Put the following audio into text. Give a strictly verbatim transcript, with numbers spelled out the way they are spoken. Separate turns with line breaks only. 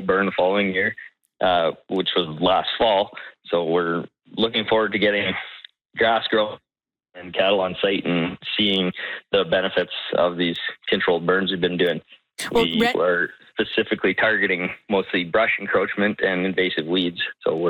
burn the following year, uh, which was last fall. So we're looking forward to getting grass growth and cattle on site and seeing the benefits of these controlled burns we've been doing.
Well,
we
Red-
are specifically targeting mostly brush encroachment and invasive weeds. So we're